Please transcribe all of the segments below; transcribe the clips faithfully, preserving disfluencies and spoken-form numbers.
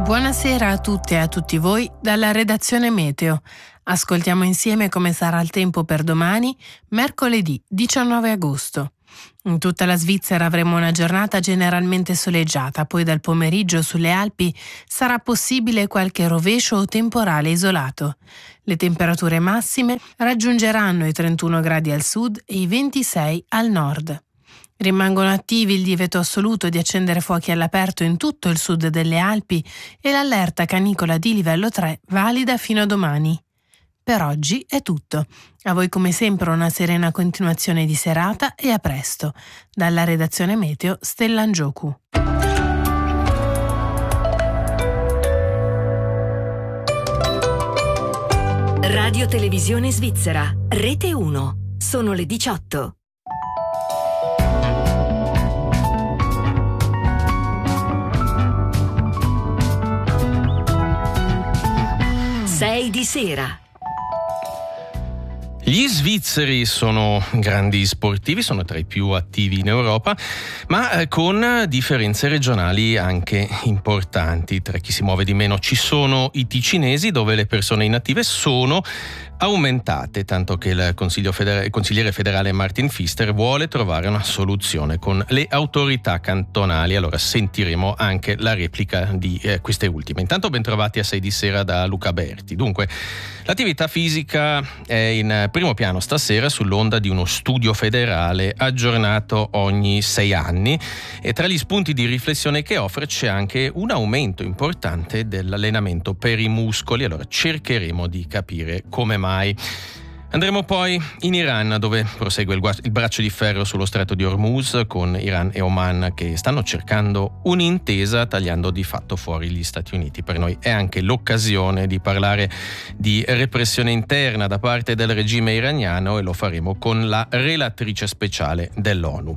Buonasera a tutte e a tutti voi dalla redazione Meteo. Ascoltiamo insieme come sarà il tempo per domani, mercoledì diciannove agosto. In tutta la Svizzera avremo una giornata generalmente soleggiata, poi dal pomeriggio sulle Alpi sarà possibile qualche rovescio o temporale isolato. Le temperature massime raggiungeranno i trentuno gradi al sud e i ventisei al nord. Rimangono attivi il divieto assoluto di accendere fuochi all'aperto in tutto il sud delle Alpi e l'allerta canicola di livello tre valida fino a domani. Per oggi è tutto. A voi come sempre una serena continuazione di serata e a presto. Dalla redazione Meteo, Stella Angioku. Radio Televisione Svizzera, Rete uno. Sono le diciotto. sei di sera. Gli svizzeri sono grandi sportivi, sono tra i più attivi in Europa, ma con differenze regionali anche importanti. Tra chi si muove di meno ci sono i ticinesi, dove le persone inattive sono aumentate, tanto che il Consiglio federale, il consigliere federale Martin Pfister vuole trovare una soluzione con le autorità cantonali. Allora sentiremo anche la replica di eh, queste ultime. Intanto ben trovati a sei di sera da Luca Berti. Dunque, l'attività fisica è in primo piano stasera sull'onda di uno studio federale aggiornato ogni sei anni, e tra gli spunti di riflessione che offre c'è anche un aumento importante dell'allenamento per i muscoli. Allora cercheremo di capire come mai. Andremo poi in Iran, dove prosegue il, gu- il braccio di ferro sullo stretto di Hormuz, con Iran e Oman che stanno cercando un'intesa tagliando di fatto fuori gli Stati Uniti. Per noi è anche l'occasione di parlare di repressione interna da parte del regime iraniano, e lo faremo con la relatrice speciale dell'ONU.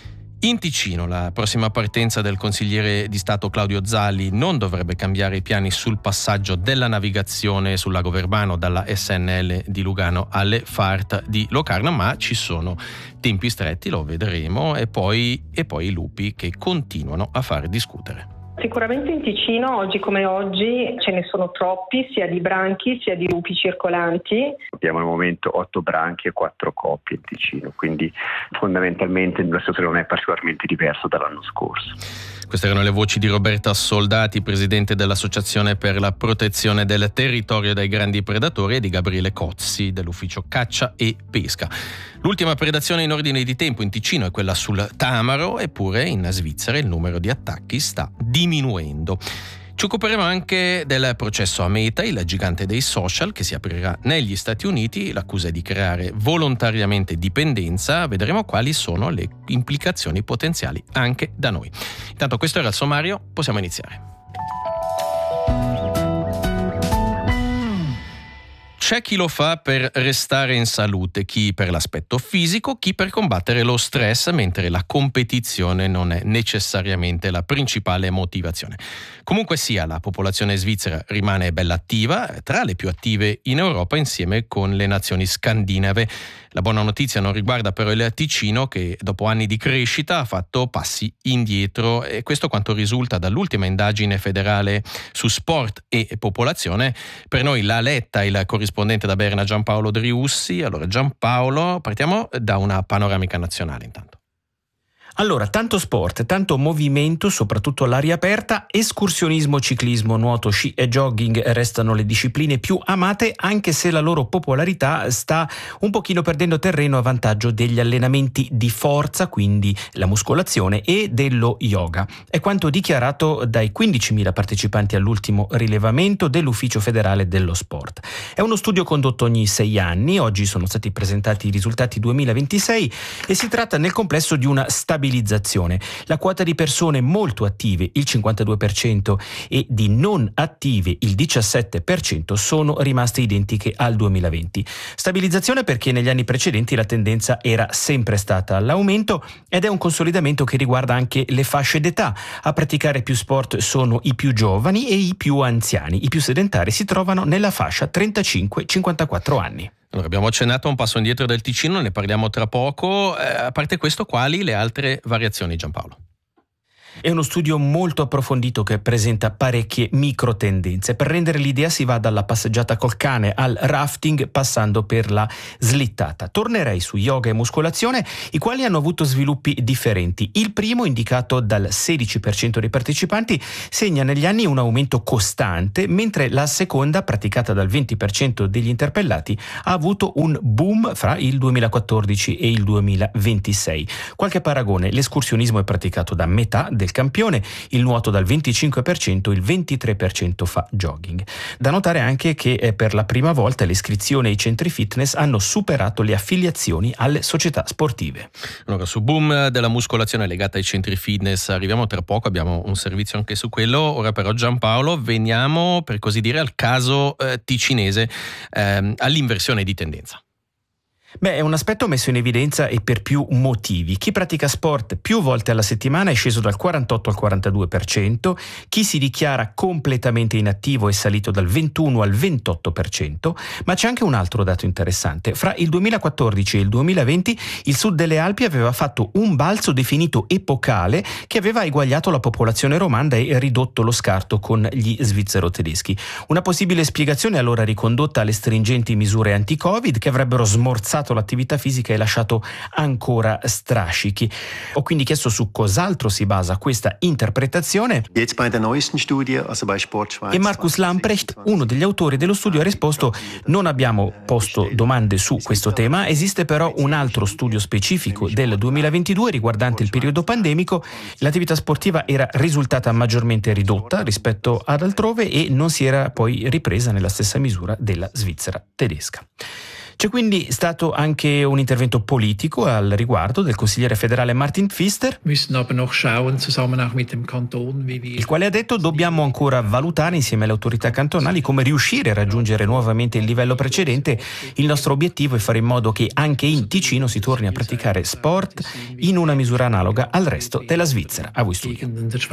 In Ticino, la prossima partenza del consigliere di Stato Claudio Zalli non dovrebbe cambiare i piani sul passaggio della navigazione sul lago Verbano dalla S N L di Lugano alle F A R T di Locarno, ma ci sono tempi stretti, lo vedremo, e poi, e poi i lupi che continuano a far discutere. Sicuramente in Ticino, oggi come oggi, ce ne sono troppi, sia di branchi sia di lupi circolanti. Abbiamo al momento otto branchi e quattro coppie in Ticino, quindi fondamentalmente la situazione non è particolarmente diversa dall'anno scorso. Queste erano le voci di Roberta Soldati, presidente dell'Associazione per la protezione del territorio dai grandi predatori, e di Gabriele Cozzi dell'Ufficio Caccia e Pesca. L'ultima predazione in ordine di tempo in Ticino è quella sul tamaro, eppure in Svizzera il numero di attacchi sta diminuendo. Ci occuperemo anche del processo a Meta, il gigante dei social, che si aprirà negli Stati Uniti. L'accusa è di creare volontariamente dipendenza. Vedremo quali sono le implicazioni potenziali anche da noi. Intanto questo era il sommario, possiamo iniziare. C'è chi lo fa per restare in salute, chi per l'aspetto fisico, chi per combattere lo stress, mentre la competizione non è necessariamente la principale motivazione. Comunque sia, la popolazione svizzera rimane bella attiva, tra le più attive in Europa, insieme con le nazioni scandinave. La buona notizia non riguarda però il Ticino, che dopo anni di crescita ha fatto passi indietro, e questo quanto risulta dall'ultima indagine federale su sport e popolazione. Per noi l'ha letta il corrispondente da Berna Giampaolo Driussi. Allora Giampaolo, partiamo da una panoramica nazionale intanto. Allora, tanto sport, tanto movimento, soprattutto all'aria aperta, escursionismo, ciclismo, nuoto, sci e jogging restano le discipline più amate, anche se la loro popolarità sta un pochino perdendo terreno a vantaggio degli allenamenti di forza, quindi la muscolazione, e dello yoga. È quanto dichiarato dai quindicimila partecipanti all'ultimo rilevamento dell'Ufficio federale dello sport. È uno studio condotto ogni sei anni, oggi sono stati presentati i risultati duemilaventisei e si tratta nel complesso di una stabilizzazione. La quota di persone molto attive, il cinquantadue per cento, e di non attive, il diciassette per cento, sono rimaste identiche al duemilaventi. Stabilizzazione perché negli anni precedenti la tendenza era sempre stata all'aumento, ed è un consolidamento che riguarda anche le fasce d'età. A praticare più sport sono i più giovani e i più anziani. I più sedentari si trovano nella fascia trentacinque cinquantaquattro anni. Allora, abbiamo accennato a un passo indietro del Ticino, ne parliamo tra poco. Eh, a parte questo, quali le altre variazioni, Giampaolo? È uno studio molto approfondito che presenta parecchie micro tendenze. Per rendere l'idea si va dalla passeggiata col cane al rafting, passando per la slittata. Tornerei su yoga e muscolazione, i quali hanno avuto sviluppi differenti. Il primo, indicato dal sedici per cento dei partecipanti, segna negli anni un aumento costante, mentre la seconda, praticata dal venti per cento degli interpellati, ha avuto un boom fra il duemilaquattordici e il duemilaventisei. Qualche paragone: l'escursionismo è praticato da metà del campione, il nuoto dal venticinque per cento, il ventitré per cento fa jogging. Da notare anche che per la prima volta le iscrizioni ai centri fitness hanno superato le affiliazioni alle società sportive. Allora, su boom della muscolazione legata ai centri fitness arriviamo tra poco, abbiamo un servizio anche su quello. Ora però, Giampaolo, veniamo per così dire al caso eh, ticinese, ehm, all'inversione di tendenza. Beh, è un aspetto messo in evidenza e per più motivi. Chi pratica sport più volte alla settimana è sceso dal quarantotto al quarantadue per cento, chi si dichiara completamente inattivo è salito dal ventuno al ventotto per cento, ma c'è anche un altro dato interessante. Fra il duemilaquattordici e il duemilaventi il sud delle Alpi aveva fatto un balzo definito epocale che aveva eguagliato la popolazione romanda e ridotto lo scarto con gli svizzero-tedeschi. Una possibile spiegazione è allora ricondotta alle stringenti misure anti-Covid che avrebbero smorzato l'attività fisica e lasciato ancora strascichi. Ho quindi chiesto su cos'altro si basa questa interpretazione e Markus Lamprecht, uno degli autori dello studio, ha risposto: non abbiamo posto domande su questo tema, esiste però un altro studio specifico del duemilaventidue riguardante il periodo pandemico. L'attività sportiva era risultata maggiormente ridotta rispetto ad altrove e non si era poi ripresa nella stessa misura della Svizzera tedesca. C'è quindi stato anche un intervento politico al riguardo del consigliere federale Martin Pfister, il quale ha detto: dobbiamo ancora valutare insieme alle autorità cantonali come riuscire a raggiungere nuovamente il livello precedente. Il nostro obiettivo è fare in modo che anche in Ticino si torni a praticare sport in una misura analoga al resto della Svizzera. A voi studio.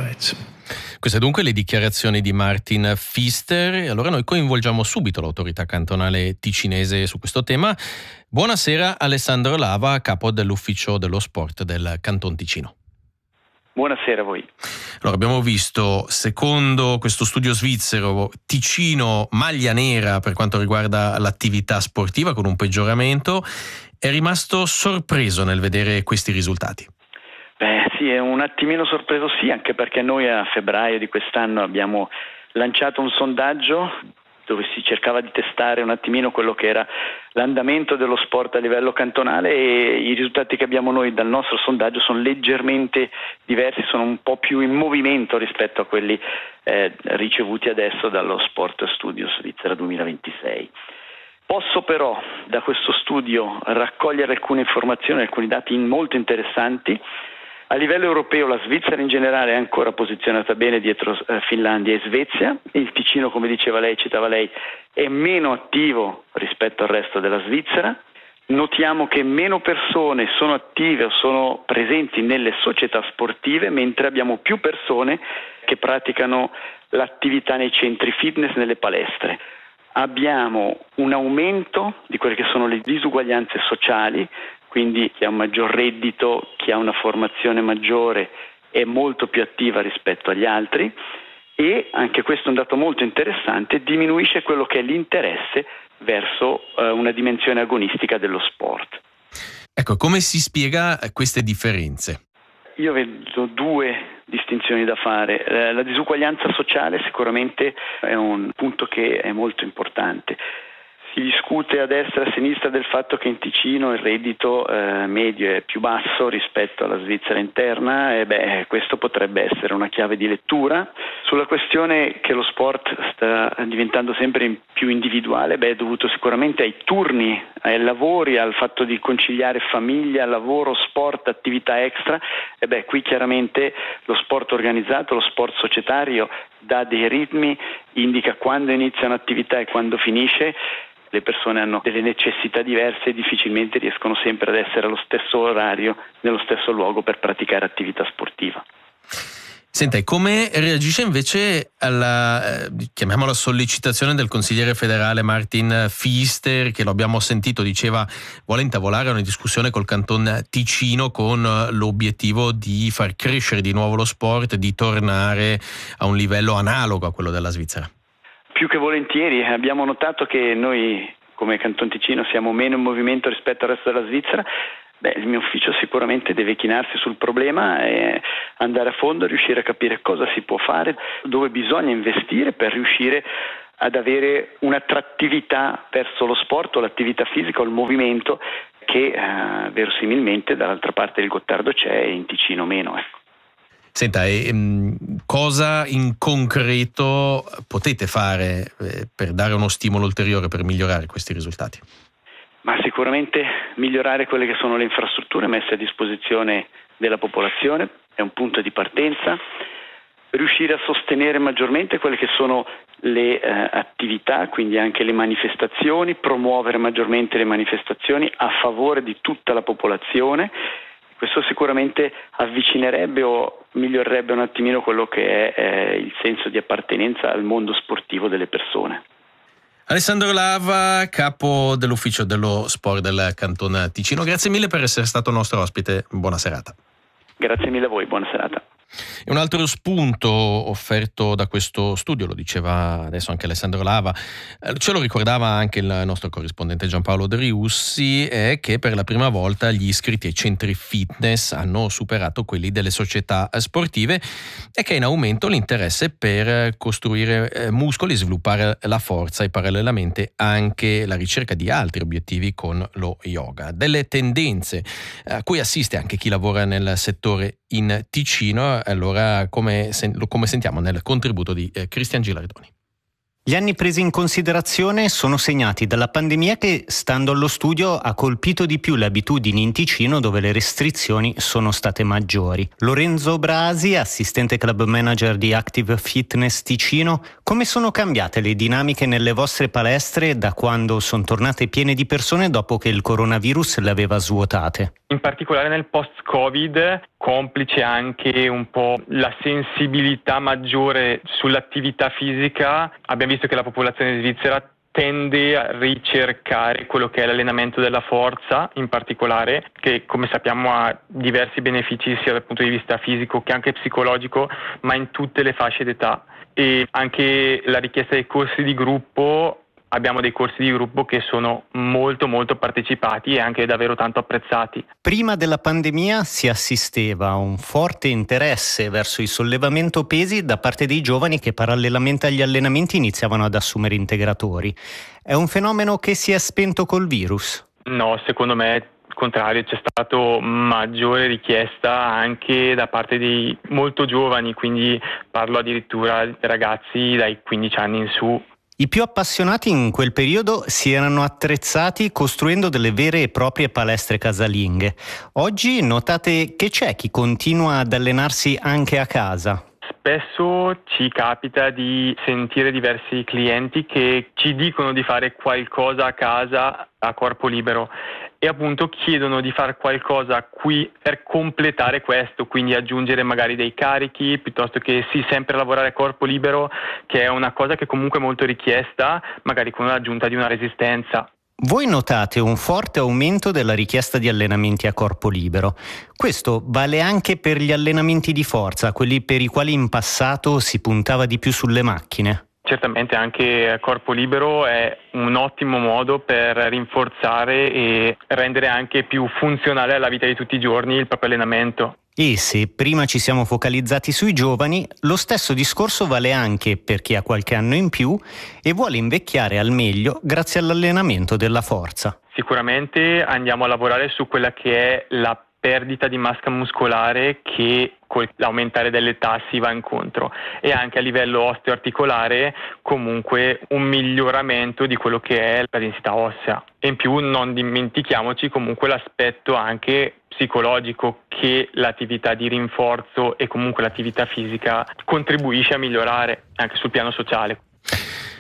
Queste dunque le dichiarazioni di Martin Pfister. Allora noi coinvolgiamo subito l'autorità cantonale ticinese su questo tema. Buonasera Alessandro Lava, capo dell'ufficio dello sport del Canton Ticino. Buonasera a voi. Allora, abbiamo visto, secondo questo studio svizzero, Ticino maglia nera per quanto riguarda l'attività sportiva, con un peggioramento. È rimasto sorpreso nel vedere questi risultati? Beh sì, è un attimino sorpreso sì, anche perché noi a febbraio di quest'anno abbiamo lanciato un sondaggio dove si cercava di testare un attimino quello che era l'andamento dello sport a livello cantonale, e i risultati che abbiamo noi dal nostro sondaggio sono leggermente diversi, sono un po' più in movimento rispetto a quelli eh, ricevuti adesso dallo Sport Studio Svizzera duemilaventisei. Posso però da questo studio raccogliere alcune informazioni, alcuni dati molto interessanti. A livello europeo la Svizzera in generale è ancora posizionata bene dietro eh, Finlandia e Svezia. Il Ticino, come diceva lei, citava lei, è meno attivo rispetto al resto della Svizzera. Notiamo che meno persone sono attive o sono presenti nelle società sportive, mentre abbiamo più persone che praticano l'attività nei centri fitness, nelle palestre. Abbiamo un aumento di quelle che sono le disuguaglianze sociali, quindi chi ha un maggior reddito, chi ha una formazione maggiore è molto più attiva rispetto agli altri, e anche questo è un dato molto interessante, diminuisce quello che è l'interesse verso eh, una dimensione agonistica dello sport. Ecco, come si spiega queste differenze? Io vedo due distinzioni da fare. Eh, la disuguaglianza sociale sicuramente è un punto che è molto importante. Si discute a destra e a sinistra del fatto che in Ticino il reddito eh, medio è più basso rispetto alla Svizzera interna, e beh, questo potrebbe essere una chiave di lettura. Sulla questione che lo sport sta diventando sempre più individuale, beh, è dovuto sicuramente ai turni, ai lavori, al fatto di conciliare famiglia, lavoro, sport, attività extra, e beh, qui chiaramente lo sport organizzato, lo sport societario dà dei ritmi, indica quando inizia un'attività e quando finisce. Le persone hanno delle necessità diverse e difficilmente riescono sempre ad essere allo stesso orario, nello stesso luogo per praticare attività sportiva. Senta, e come reagisce invece alla, eh, chiamiamola sollecitazione del consigliere federale Martin Pfister, che lo abbiamo sentito, diceva vuole intavolare una discussione col Canton Ticino con l'obiettivo di far crescere di nuovo lo sport, di tornare a un livello analogo a quello della Svizzera? Più che volentieri, abbiamo notato che noi come Canton Ticino siamo meno in movimento rispetto al resto della Svizzera. Beh, il mio ufficio sicuramente deve chinarsi sul problema e andare a fondo, riuscire a capire cosa si può fare, dove bisogna investire per riuscire ad avere un'attrattività verso lo sport o l'attività fisica o il movimento che eh, verosimilmente dall'altra parte del Gottardo c'è e in Ticino meno. Ecco. Senta, e, mh, cosa in concreto potete fare eh, per dare uno stimolo ulteriore per migliorare questi risultati? Ma sicuramente migliorare quelle che sono le infrastrutture messe a disposizione della popolazione è un punto di partenza, riuscire a sostenere maggiormente quelle che sono le eh, attività, quindi anche le manifestazioni, promuovere maggiormente le manifestazioni a favore di tutta la popolazione. Questo sicuramente avvicinerebbe o migliorerebbe un attimino quello che è eh, il senso di appartenenza al mondo sportivo delle persone. Alessandro Lava, capo dell'ufficio dello sport del Canton Ticino, grazie mille per essere stato nostro ospite, buona serata. Grazie mille a voi, buona serata. E un altro spunto offerto da questo studio, lo diceva adesso anche Alessandro Lava, ce lo ricordava anche il nostro corrispondente Giampaolo De Riussi, è che per la prima volta gli iscritti ai centri fitness hanno superato quelli delle società sportive e che è in aumento l'interesse per costruire muscoli e sviluppare la forza e parallelamente anche la ricerca di altri obiettivi con lo yoga. Delle tendenze a cui assiste anche chi lavora nel settore in Ticino. Allora, come, come sentiamo nel contributo di eh, Cristian Gilardoni. Gli anni presi in considerazione sono segnati dalla pandemia che, stando allo studio, ha colpito di più le abitudini in Ticino dove le restrizioni sono state maggiori. Lorenzo Brasi, assistente club manager di Active Fitness Ticino, come sono cambiate le dinamiche nelle vostre palestre da quando sono tornate piene di persone dopo che il coronavirus le aveva svuotate? In particolare nel post-Covid, complice anche un po' la sensibilità maggiore sull'attività fisica, abbiamo visto che la popolazione svizzera tende a ricercare quello che è l'allenamento della forza, in particolare, che come sappiamo ha diversi benefici sia dal punto di vista fisico che anche psicologico, ma in tutte le fasce d'età. E anche la richiesta dei corsi di gruppo. Abbiamo dei corsi di gruppo che sono molto molto partecipati e anche davvero tanto apprezzati. Prima della pandemia si assisteva a un forte interesse verso il sollevamento pesi da parte dei giovani che parallelamente agli allenamenti iniziavano ad assumere integratori. È un fenomeno che si è spento col virus? No, secondo me al contrario, c'è stata maggiore richiesta anche da parte dei molto giovani, quindi parlo addirittura di ragazzi dai quindici anni in su. I più appassionati in quel periodo si erano attrezzati costruendo delle vere e proprie palestre casalinghe. Oggi notate che c'è chi continua ad allenarsi anche a casa. Spesso ci capita di sentire diversi clienti che ci dicono di fare qualcosa a casa a corpo libero e appunto chiedono di fare qualcosa qui per completare questo, quindi aggiungere magari dei carichi piuttosto che sì sempre lavorare a corpo libero, che è una cosa che comunque è molto richiesta, magari con l'aggiunta di una resistenza. Voi notate un forte aumento della richiesta di allenamenti a corpo libero. Questo vale anche per gli allenamenti di forza, quelli per i quali in passato si puntava di più sulle macchine? Certamente anche corpo libero è un ottimo modo per rinforzare e rendere anche più funzionale alla vita di tutti i giorni il proprio allenamento. E se prima ci siamo focalizzati sui giovani, lo stesso discorso vale anche per chi ha qualche anno in più e vuole invecchiare al meglio grazie all'allenamento della forza. Sicuramente andiamo a lavorare su quella che è la perdita di massa muscolare che con l'aumentare dell'età si va incontro e anche a livello osteoarticolare comunque un miglioramento di quello che è la densità ossea. E in più non dimentichiamoci comunque l'aspetto anche psicologico che l'attività di rinforzo e comunque l'attività fisica contribuisce a migliorare anche sul piano sociale.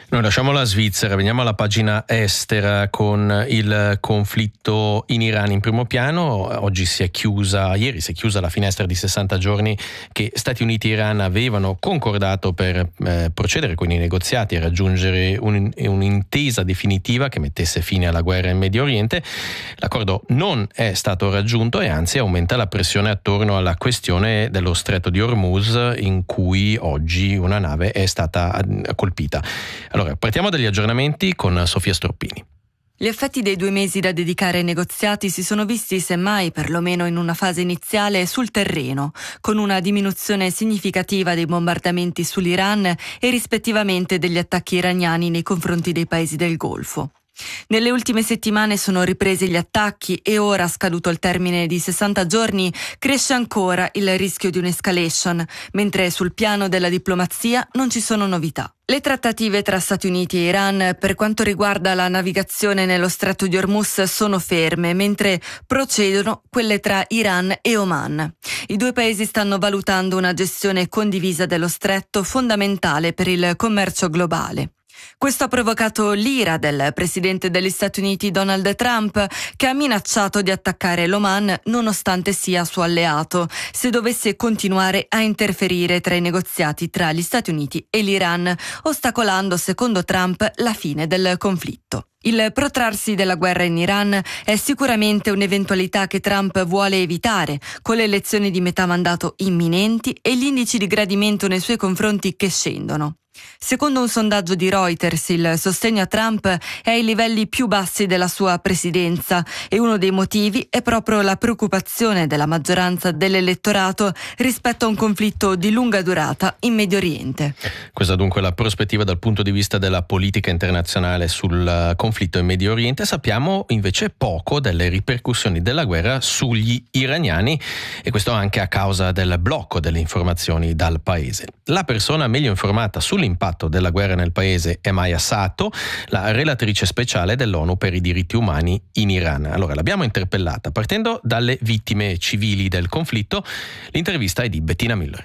Noi lasciamo la Svizzera, veniamo alla pagina estera con il conflitto in Iran in primo piano. Oggi si è chiusa, ieri si è chiusa la finestra di sessanta giorni che Stati Uniti e Iran avevano concordato per eh, procedere con i negoziati e raggiungere un, un'intesa definitiva che mettesse fine alla guerra in Medio Oriente. L'accordo non è stato raggiunto e anzi aumenta la pressione attorno alla questione dello Stretto di Hormuz, in cui oggi una nave è stata colpita. Allora, partiamo dagli aggiornamenti con Sofia Stroppini. Gli effetti dei due mesi da dedicare ai negoziati si sono visti semmai, perlomeno in una fase iniziale, sul terreno, con una diminuzione significativa dei bombardamenti sull'Iran e rispettivamente degli attacchi iraniani nei confronti dei paesi del Golfo. Nelle ultime settimane sono ripresi gli attacchi e ora, scaduto il termine di sessanta giorni, cresce ancora il rischio di un'escalation, mentre sul piano della diplomazia non ci sono novità. Le trattative tra Stati Uniti e Iran per quanto riguarda la navigazione nello Stretto di Hormuz sono ferme, mentre procedono quelle tra Iran e Oman. I due paesi stanno valutando una gestione condivisa dello stretto, fondamentale per il commercio globale. Questo ha provocato l'ira del presidente degli Stati Uniti Donald Trump, che ha minacciato di attaccare l'Oman nonostante sia suo alleato, se dovesse continuare a interferire tra i negoziati tra gli Stati Uniti e l'Iran, ostacolando, secondo Trump, la fine del conflitto. Il protrarsi della guerra in Iran è sicuramente un'eventualità che Trump vuole evitare, con le elezioni di metà mandato imminenti e gli indici di gradimento nei suoi confronti che scendono. Secondo un sondaggio di Reuters, il sostegno a Trump è ai livelli più bassi della sua presidenza e uno dei motivi è proprio la preoccupazione della maggioranza dell'elettorato rispetto a un conflitto di lunga durata in Medio Oriente. Questa dunque è la prospettiva dal punto di vista della politica internazionale sul conflitto in Medio Oriente. Sappiamo invece poco delle ripercussioni della guerra sugli iraniani, e questo anche a causa del blocco delle informazioni dal paese. La persona meglio informata sull'impatto della guerra nel paese è Maya Sato, la relatrice speciale dell'ONU per i diritti umani in Iran. Allora, l'abbiamo interpellata partendo dalle vittime civili del conflitto. L'intervista è di Bettina Müller.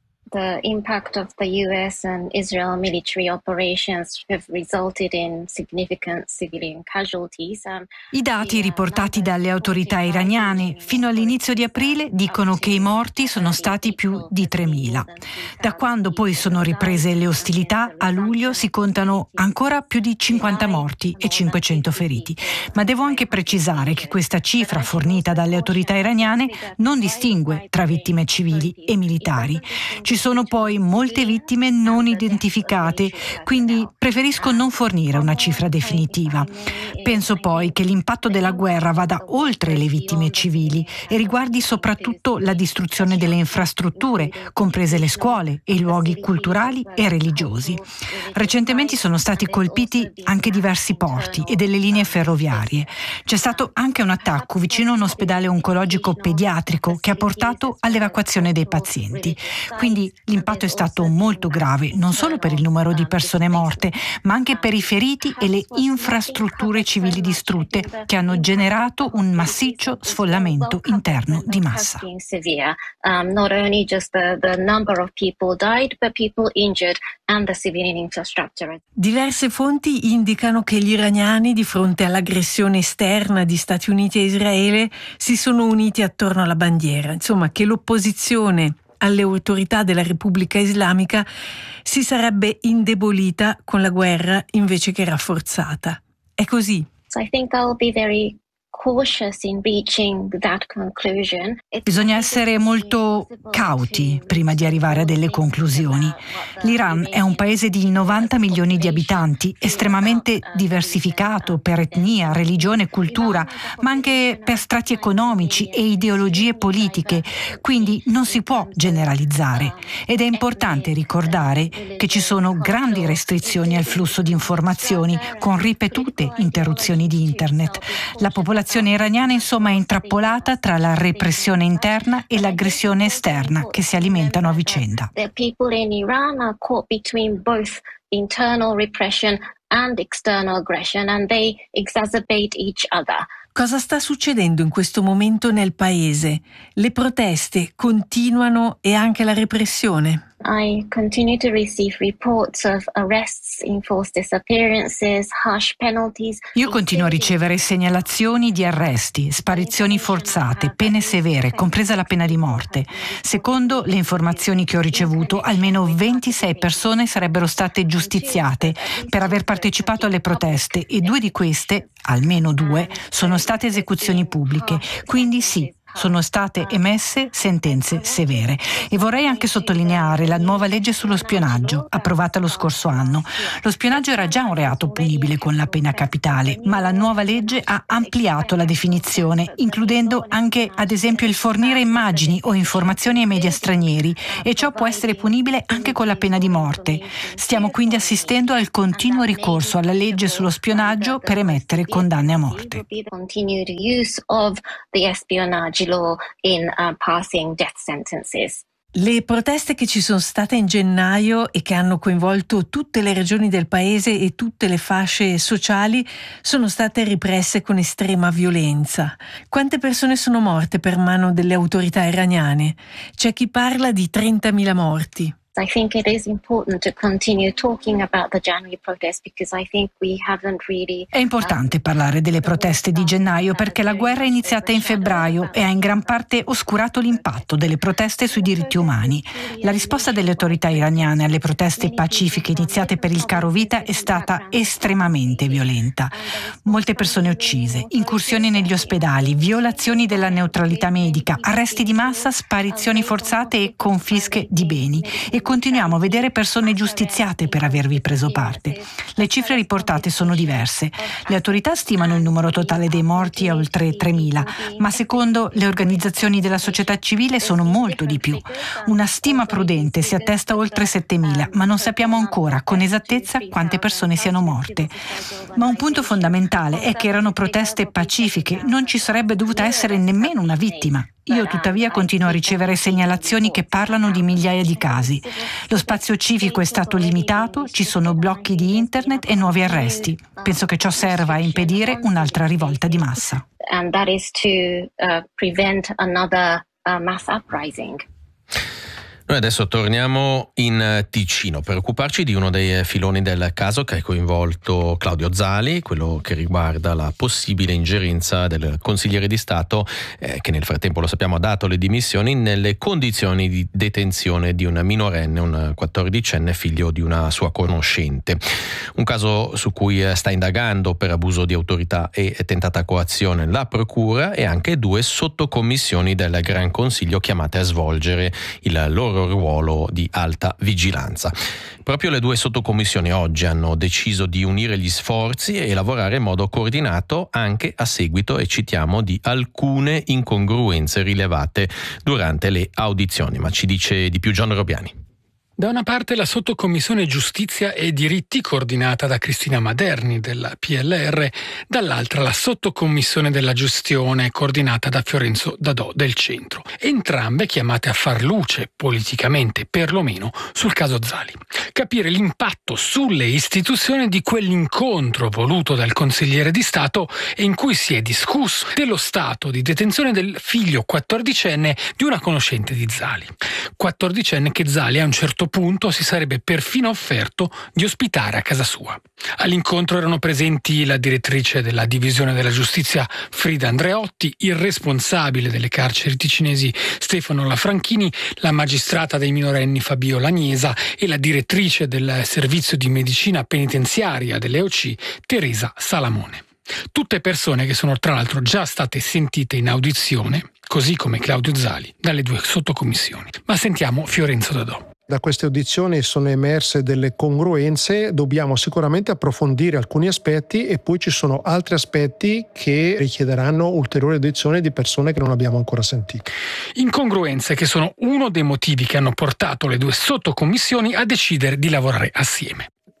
The impact of the U S and Israel military operations have resulted in significant civilian casualties. I dati riportati dalle autorità iraniane fino all'inizio di aprile dicono che i morti sono stati più di tremila. Da quando poi sono riprese le ostilità, a luglio si contano ancora più di cinquanta morti e cinquecento feriti. Ma devo anche precisare che questa cifra fornita dalle autorità iraniane non distingue tra vittime civili e militari. Ci sono poi molte vittime non identificate, quindi preferisco non fornire una cifra definitiva. Penso poi che l'impatto della guerra vada oltre le vittime civili e riguardi soprattutto la distruzione delle infrastrutture, comprese le scuole e i luoghi culturali e religiosi. Recentemente sono stati colpiti anche diversi porti e delle linee ferroviarie. C'è stato anche un attacco vicino a un ospedale oncologico pediatrico che ha portato all'evacuazione dei pazienti. Quindi l'impatto è stato molto grave, non solo per il numero di persone morte, ma anche per i feriti e le infrastrutture civili distrutte che hanno generato un massiccio sfollamento interno di massa. Diverse fonti indicano che gli iraniani, di fronte all'aggressione esterna di Stati Uniti e Israele, si sono uniti attorno alla bandiera, insomma che l'opposizione alle autorità della Repubblica Islamica si sarebbe indebolita con la guerra invece che rafforzata. È così. So I think I'll be very cautious in reaching that conclusion. Bisogna essere molto cauti prima di arrivare a delle conclusioni. L'Iran è un paese di novanta milioni di abitanti, estremamente diversificato per etnia, religione e cultura, ma anche per strati economici e ideologie politiche, quindi non si può generalizzare. Ed è importante ricordare che ci sono grandi restrizioni al flusso di informazioni, con ripetute interruzioni di internet. La popolazione iraniana insomma è intrappolata tra la repressione interna e l'aggressione esterna che si alimentano a vicenda. The people in Iran are caught between both internal repression and external aggression, and they exacerbate each other. Cosa sta succedendo in questo momento nel paese? Le proteste continuano e anche la repressione? I continue to receive reports of arrests, enforced disappearances, harsh penalties. Io continuo a ricevere segnalazioni di arresti, sparizioni forzate, pene severe, compresa la pena di morte. Secondo le informazioni che ho ricevuto, almeno ventisei persone sarebbero state giustiziate per aver partecipato alle proteste e due di queste, almeno due, sono state esecuzioni pubbliche. Quindi sì, sono state emesse sentenze severe. E vorrei anche sottolineare la nuova legge sullo spionaggio, approvata lo scorso anno. Lo spionaggio era già un reato punibile con la pena capitale, ma la nuova legge ha ampliato la definizione, includendo anche, ad esempio, il fornire immagini o informazioni ai media stranieri, e ciò può essere punibile anche con la pena di morte. Stiamo quindi assistendo al continuo ricorso alla legge sullo spionaggio per emettere condanne a morte. Law in uh, passing death sentences. Le proteste che ci sono state in gennaio e che hanno coinvolto tutte le regioni del paese e tutte le fasce sociali sono state represse con estrema violenza. Quante persone sono morte per mano delle autorità iraniane? C'è chi parla di trentamila morti. I think it is important to continue talking about the January protest because I think we haven't really. È importante parlare delle proteste di gennaio perché la guerra è iniziata in febbraio e ha in gran parte oscurato l'impatto delle proteste sui diritti umani. La risposta delle autorità iraniane alle proteste pacifiche iniziate per il caro vita è stata estremamente violenta. Molte persone uccise, incursioni negli ospedali, violazioni della neutralità medica, arresti di massa, sparizioni forzate e confische di beni. E continuiamo a vedere persone giustiziate per avervi preso parte. Le cifre riportate sono diverse. Le autorità stimano il numero totale dei morti a oltre tremila, ma secondo le organizzazioni della società civile sono molto di più. Una stima prudente si attesta a oltre settemila, ma non sappiamo ancora con esattezza quante persone siano morte. Ma un punto fondamentale è che erano proteste pacifiche, non ci sarebbe dovuta essere nemmeno una vittima. Io tuttavia continuo a ricevere segnalazioni che parlano di migliaia di casi. Lo spazio civico è stato limitato, ci sono blocchi di internet e nuovi arresti. Penso che ciò serva a impedire un'altra rivolta di massa. And that is to uh, prevent another uh, mass uprising. Noi adesso torniamo in Ticino per occuparci di uno dei filoni del caso che ha coinvolto Claudio Zali, quello che riguarda la possibile ingerenza del consigliere di Stato, eh, che nel frattempo, lo sappiamo, ha dato le dimissioni nelle condizioni di detenzione di un minorenne, un quattordicenne figlio di una sua conoscente. Un caso su cui sta indagando per abuso di autorità e tentata coazione la procura e anche due sottocommissioni del Gran Consiglio chiamate a svolgere il loro ruolo di alta vigilanza. Proprio le due sottocommissioni oggi hanno deciso di unire gli sforzi e lavorare in modo coordinato anche a seguito, e citiamo, di alcune incongruenze rilevate durante le audizioni. Ma ci dice di più Gian Robiani. Da una parte la sottocommissione giustizia e diritti coordinata da Cristina Maderni della P L R, dall'altra la sottocommissione della gestione coordinata da Fiorenzo Dadò del Centro, entrambe chiamate a far luce politicamente perlomeno sul caso Zali. Capire l'impatto sulle istituzioni di quell'incontro voluto dal consigliere di Stato e in cui si è discusso dello stato di detenzione del figlio quattordicenne di una conoscente di Zali. quattordicenne che Zali a un certo punto si sarebbe perfino offerto di ospitare a casa sua. All'incontro erano presenti la direttrice della divisione della giustizia Frida Andreotti, il responsabile delle carceri ticinesi Stefano Lafranchini, la magistrata dei minorenni Fabio Laniesa e la direttrice del servizio di medicina penitenziaria dell'E O C Teresa Salamone. Tutte persone che sono tra l'altro già state sentite in audizione, così come Claudio Zali, dalle due sottocommissioni. Ma sentiamo Fiorenzo Dadò. Da queste audizioni sono emerse delle congruenze, dobbiamo sicuramente approfondire alcuni aspetti e poi ci sono altri aspetti che richiederanno ulteriori audizioni di persone che non abbiamo ancora sentito. Incongruenze che sono uno dei motivi che hanno portato le due sottocommissioni a decidere di lavorare assieme.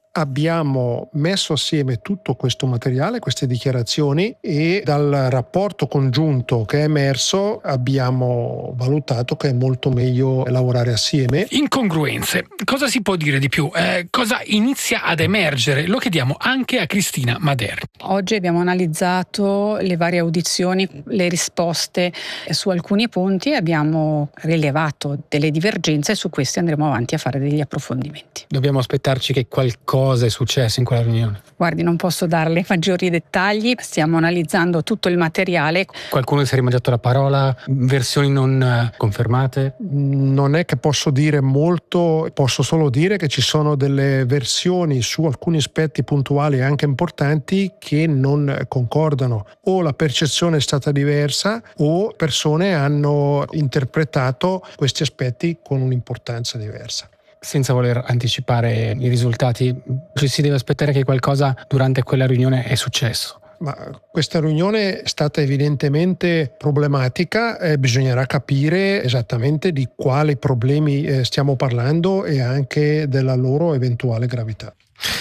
Abbiamo messo assieme tutto questo materiale, queste dichiarazioni, e dal rapporto congiunto che è emerso abbiamo valutato che è molto meglio lavorare assieme. Incongruenze. Cosa si può dire di più? Eh, cosa inizia ad emergere? Lo chiediamo anche a Cristina Maderni. Oggi abbiamo analizzato le varie audizioni, le risposte su alcuni punti e abbiamo rilevato delle divergenze, e su questi andremo avanti a fare degli approfondimenti. Dobbiamo aspettarci che qualcosa Cosa è successo in quella riunione? Guardi, non posso darle maggiori dettagli, stiamo analizzando tutto il materiale. Qualcuno si è rimangiato la parola, versioni non confermate? Non è che posso dire molto, posso solo dire che ci sono delle versioni su alcuni aspetti puntuali e anche importanti che non concordano. O la percezione è stata diversa o persone hanno interpretato questi aspetti con un'importanza diversa. Senza voler anticipare i risultati, ci si deve aspettare che qualcosa durante quella riunione è successo. Ma questa riunione è stata evidentemente problematica, eh, bisognerà capire esattamente di quali problemi eh, stiamo parlando e anche della loro eventuale gravità.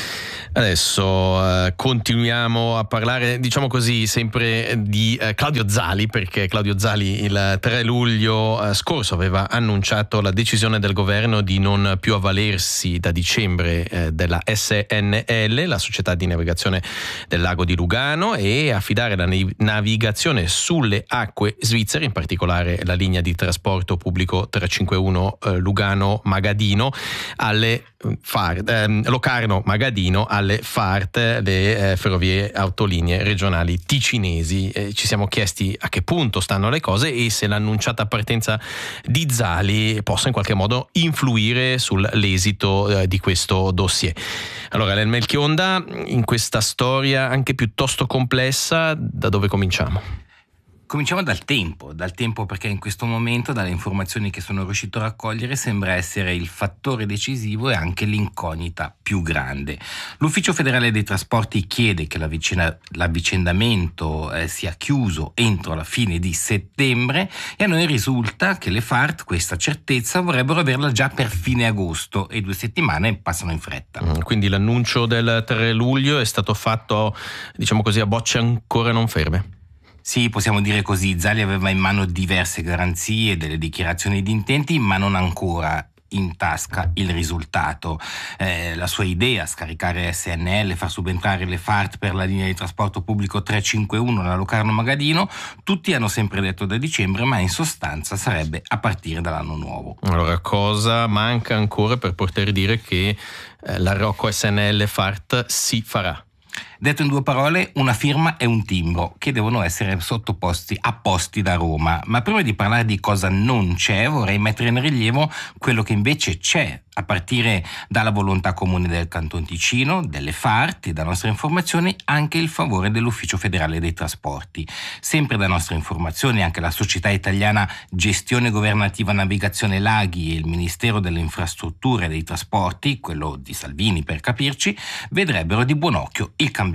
Adesso eh, continuiamo a parlare, diciamo così, sempre di eh, Claudio Zali, perché Claudio Zali il tre luglio eh, scorso aveva annunciato la decisione del governo di non più avvalersi da dicembre eh, della S N L, la società di navigazione del lago di Lugano, e affidare la navigazione sulle acque svizzere, in particolare la linea di trasporto pubblico trecentocinquantuno eh, Lugano-Magadino alle Fart, eh, Locarno-Magadino alle F A R T, le eh, ferrovie autolinee regionali ticinesi. Eh, ci siamo chiesti a che punto stanno le cose e se l'annunciata partenza di Zali possa in qualche modo influire sull'esito eh, di questo dossier. Allora, Len Melchionda, in questa storia anche piuttosto complessa, da dove cominciamo? Cominciamo dal tempo, dal tempo perché in questo momento, dalle informazioni che sono riuscito a raccogliere, sembra essere il fattore decisivo e anche l'incognita più grande. L'Ufficio Federale dei Trasporti chiede che l'avvicina, l'avvicendamento eh, sia chiuso entro la fine di settembre, e a noi risulta che le F A R T questa certezza vorrebbero averla già per fine agosto, e due settimane passano in fretta. Mm, quindi l'annuncio del tre luglio è stato fatto, diciamo così, a bocce ancora non ferme. Sì, possiamo dire così. Zali aveva in mano diverse garanzie, delle dichiarazioni di intenti, ma non ancora in tasca il risultato. Eh, la sua idea, scaricare S N L, far subentrare le F A R T per la linea di trasporto pubblico trecentocinquantuno, la Locarno-Magadino, tutti hanno sempre detto da dicembre, ma in sostanza sarebbe a partire dall'anno nuovo. Allora, cosa manca ancora per poter dire che eh, l'arrocco S N L F A R T si farà? Detto in due parole, una firma e un timbro che devono essere sottoposti apposti da Roma. Ma prima di parlare di cosa non c'è, vorrei mettere in rilievo quello che invece c'è, a partire dalla volontà comune del Canton Ticino, delle F A R T e, da nostre informazioni, anche il favore dell'Ufficio Federale dei Trasporti. Sempre da nostre informazioni, anche la società italiana Gestione Governativa Navigazione Laghi e il Ministero delle Infrastrutture e dei Trasporti, quello di Salvini per capirci, vedrebbero di buon occhio il cambiamento.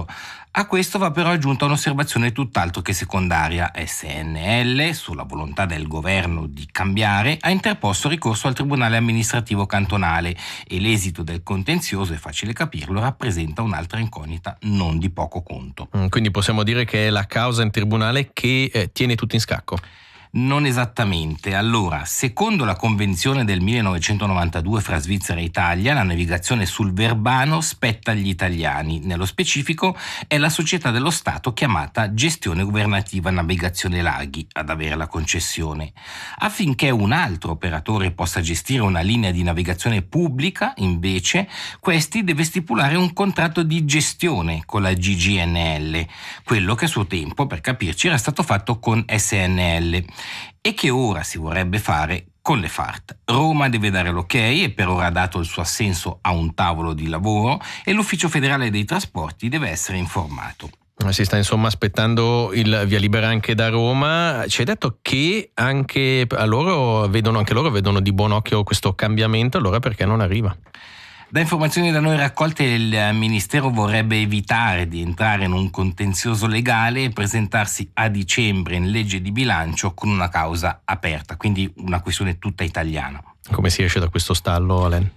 A questo va però aggiunta un'osservazione tutt'altro che secondaria. S N L, sulla volontà del governo di cambiare, ha interposto ricorso al Tribunale amministrativo cantonale, e l'esito del contenzioso, è facile capirlo, rappresenta un'altra incognita non di poco conto. Quindi possiamo dire che è la causa in tribunale che eh, tiene tutto in scacco? Non esattamente. Allora, secondo la convenzione del millenovecentonovantadue fra Svizzera e Italia, la navigazione sul Verbano spetta agli italiani. Nello specifico è la società dello Stato chiamata Gestione Governativa Navigazione Laghi ad avere la concessione. Affinché un altro operatore possa gestire una linea di navigazione pubblica, invece, questi deve stipulare un contratto di gestione con la G G N L, quello che a suo tempo, per capirci, era stato fatto con S N L. E che ora si vorrebbe fare con le F A R T. Roma deve dare l'ok e per ora ha dato il suo assenso a un tavolo di lavoro, e l'Ufficio Federale dei Trasporti deve essere informato. Si sta insomma aspettando il via libera anche da Roma. Ci hai detto che anche a loro vedono, anche loro vedono di buon occhio questo cambiamento, allora perché non arriva? Da informazioni da noi raccolte, il Ministero vorrebbe evitare di entrare in un contenzioso legale e presentarsi a dicembre in legge di bilancio con una causa aperta, quindi una questione tutta italiana. Come si esce da questo stallo, Alen?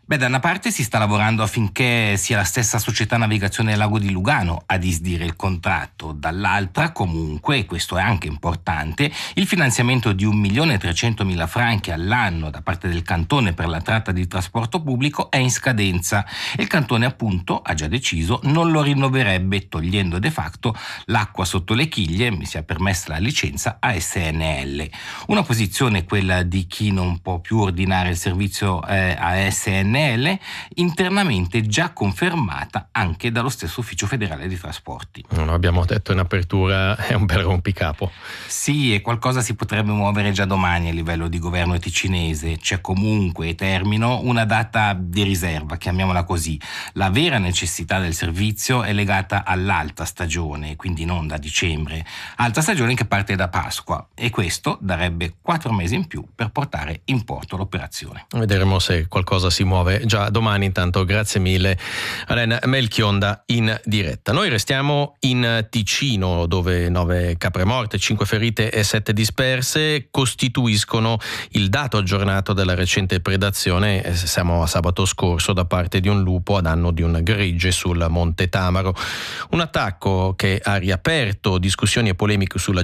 Beh, da una parte si sta lavorando affinché sia la stessa società Navigazione del Lago di Lugano a disdire il contratto, dall'altra comunque, e questo è anche importante, il finanziamento di un milione e trecentomila franchi all'anno da parte del Cantone per la tratta di trasporto pubblico è in scadenza e il Cantone appunto ha già deciso non lo rinnoverebbe, togliendo de facto l'acqua sotto le chiglie, mi sia permessa la licenza, a S N L. Una posizione, quella di chi non può più ordinare il servizio eh, a S N L, internamente già confermata anche dallo stesso Ufficio Federale di Trasporti. Non abbiamo detto in apertura, è un bel rompicapo. Sì, e qualcosa si potrebbe muovere già domani a livello di governo ticinese. C'è comunque, e termino, una data di riserva, chiamiamola così. La vera necessità del servizio è legata all'alta stagione, quindi non da dicembre. Alta stagione che parte da Pasqua, e questo darebbe quattro mesi in più per portare in porto l'operazione. Vedremo se qualcosa si muove già domani. Intanto grazie mille Elena Melchionda in diretta. Noi restiamo in Ticino, dove nove capre morte, cinque ferite e sette disperse costituiscono il dato aggiornato della recente predazione, siamo a sabato scorso, da parte di un lupo a danno di un gregge sul Monte Tamaro. Un attacco che ha riaperto discussioni e polemiche sulla